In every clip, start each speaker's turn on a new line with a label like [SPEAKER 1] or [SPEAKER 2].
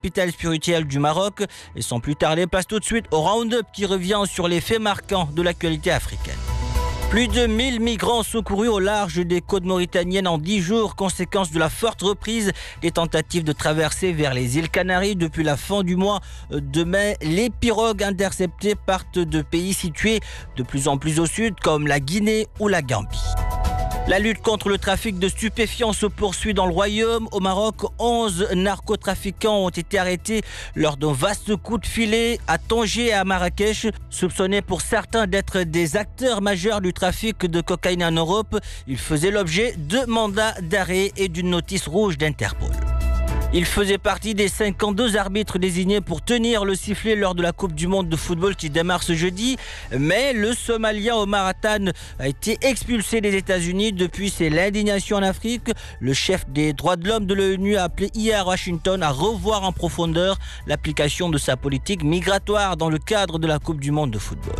[SPEAKER 1] capitale spirituelle du Maroc. Et sans plus tarder, place tout de suite au Round-Up qui revient sur les faits marquants de l'actualité africaine. Plus de 1000 migrants secourus au large des côtes mauritaniennes en 10 jours, conséquence de la forte reprise des tentatives de traversée vers les îles Canaries depuis la fin du mois de mai. Les pirogues interceptées partent de pays situés de plus en plus au sud, comme la Guinée ou la Gambie. La lutte contre le trafic de stupéfiants se poursuit dans le royaume. Au Maroc, 11 narcotrafiquants ont été arrêtés lors d'un vaste coup de filet à Tanger et à Marrakech, soupçonnés pour certains d'être des acteurs majeurs du trafic de cocaïne en Europe. Ils faisaient l'objet de mandats d'arrêt et d'une notice rouge d'Interpol. Il faisait partie des 52 arbitres désignés pour tenir le sifflet lors de la Coupe du Monde de football qui démarre ce jeudi. Mais le Somalien Omar Attan a été expulsé des États-Unis. Depuis, c'est l'indignation en Afrique. Le chef des droits de l'homme de l'ONU a appelé hier Washington à revoir en profondeur l'application de sa politique migratoire dans le cadre de la Coupe du Monde de football.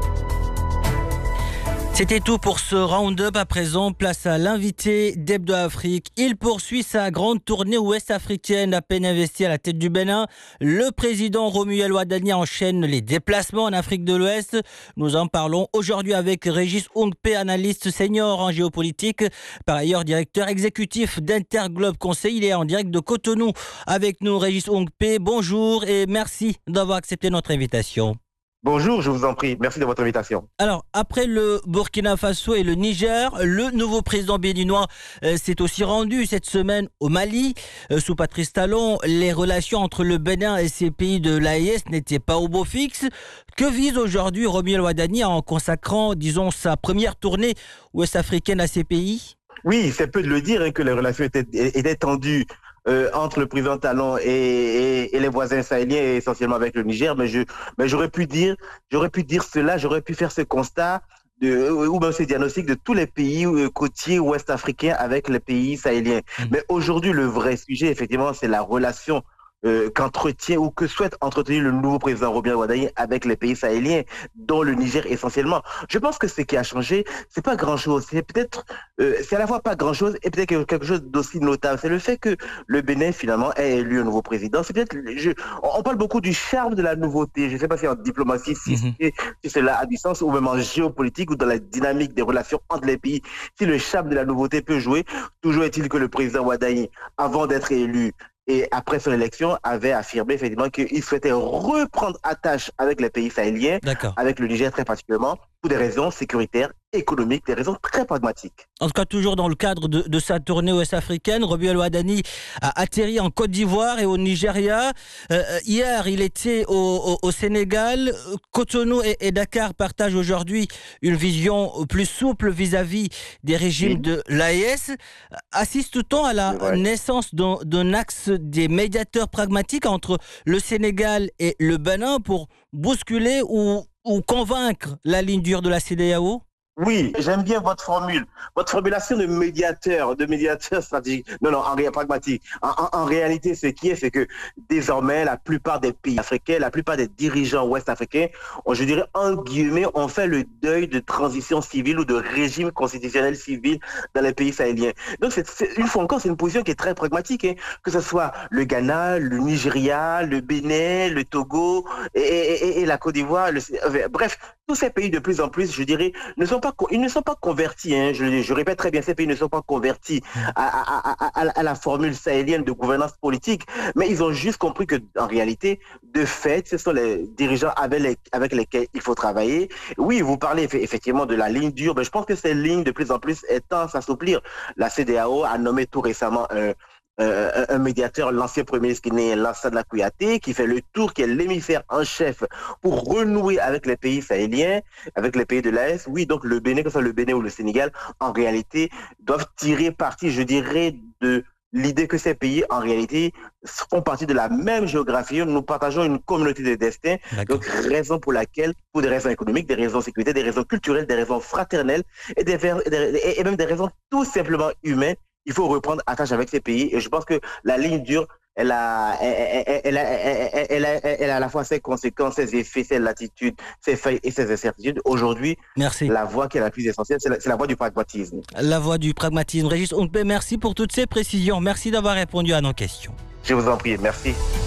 [SPEAKER 1] C'était tout pour ce round-up. À présent, place à l'invité d'Hebdo Afrique. Il poursuit sa grande tournée ouest-africaine à peine investi à la tête du Bénin. Le président Romuald Wadani enchaîne les déplacements en Afrique de l'Ouest. Nous en parlons aujourd'hui avec Régis Ongpe, analyste senior en géopolitique, par ailleurs directeur exécutif d'Interglobe Conseil. Il est en direct de Cotonou avec nous. Régis Ongpe, bonjour et merci d'avoir accepté notre invitation.
[SPEAKER 2] Bonjour, je vous en prie. Merci de votre invitation.
[SPEAKER 1] Alors, après le Burkina Faso et le Niger, le nouveau président béninois s'est aussi rendu cette semaine au Mali. Sous Patrice Talon, les relations entre le Bénin et ces pays de l'AES n'étaient pas au beau fixe. Que vise aujourd'hui Romuald Wadani en consacrant, disons, sa première tournée ouest-africaine à ces pays ?
[SPEAKER 2] Oui, c'est peu de le dire que les relations étaient tendues entre le président Talon et les voisins sahéliens, essentiellement avec le Niger, mais j'aurais pu dire cela, j'aurais pu faire ce constat ou même ce diagnostic de tous les pays côtiers ouest-africains avec les pays sahéliens. Mais aujourd'hui, le vrai sujet, effectivement, c'est la relation qu'entretient ou que souhaite entretenir le nouveau président Romuald Wadani avec les pays sahéliens, dont le Niger essentiellement. Je pense que ce qui a changé, c'est pas grand-chose. C'est peut-être, c'est à la fois pas grand-chose et peut-être quelque chose d'aussi notable. C'est le fait que le Bénin finalement ait élu un nouveau président. C'est peut-être, on parle beaucoup du charme de la nouveauté. Je ne sais pas si en diplomatie, si cela a du sens, ou même en géopolitique ou dans la dynamique des relations entre les pays, si le charme de la nouveauté peut jouer. Toujours est-il que le président Wadani, avant d'être élu, et après son élection, avait affirmé effectivement qu'il souhaitait reprendre attache avec les pays sahéliens, avec le Niger très particulièrement, pour des raisons sécuritaires, économiques, des raisons très pragmatiques.
[SPEAKER 1] En tout cas, toujours dans le cadre de sa tournée ouest-africaine, Romuald Wadani a atterri en Côte d'Ivoire et au Nigeria. Hier, il était au Sénégal. Cotonou et Dakar partagent aujourd'hui une vision plus souple vis-à-vis des régimes de l'AES. Assiste-t-on à la naissance d'un axe des médiateurs pragmatiques entre le Sénégal et le Bénin pour bousculer ou convaincre la ligne dure de la CEDEAO?
[SPEAKER 2] Oui, j'aime bien votre formulation de médiateur stratégique. Non, pragmatique. En réalité, ce qui est, c'est que désormais, la plupart des pays africains, la plupart des dirigeants ouest-africains, je dirais, en guillemets, ont fait le deuil de transition civile ou de régime constitutionnel civil dans les pays sahéliens. Donc, une fois encore, c'est une position qui est très pragmatique, que ce soit le Ghana, le Nigeria, le Bénin, le Togo et la Côte d'Ivoire. Bref, tous ces pays, de plus en plus, je dirais, ils ne sont pas convertis, je répète très bien, ces pays ne sont pas convertis à la formule sahélienne de gouvernance politique, mais ils ont juste compris que, en réalité, de fait, ce sont les dirigeants avec lesquels il faut travailler. Oui, vous parlez effectivement de la ligne dure, mais je pense que cette ligne, de plus en plus, est tendance à s'assouplir. La CEDEAO a nommé tout récemment un médiateur, l'ancien premier ministre guinéen Lansana Kouyaté, qui fait le tour, qui est l'émissaire en chef pour renouer avec les pays sahéliens, avec les pays de l'AES. Oui, donc le Bénin, que ce soit le Bénin ou le Sénégal, en réalité, doivent tirer parti, je dirais, de l'idée que ces pays, en réalité, font partie de la même géographie. Nous partageons une communauté de destin. Donc, raison pour laquelle, pour des raisons économiques, des raisons de sécurité, des raisons culturelles, des raisons fraternelles et même des raisons tout simplement humaines, il faut reprendre attache avec ces pays. Et je pense que la ligne dure, elle a à la fois ses conséquences, ses effets, ses latitudes, ses failles et ses incertitudes. Aujourd'hui, la voie qui est la plus essentielle, c'est la voie du pragmatisme.
[SPEAKER 1] La voie du pragmatisme. Régis Ongpe, merci pour toutes ces précisions. Merci d'avoir répondu à nos questions.
[SPEAKER 2] Je vous en prie, merci.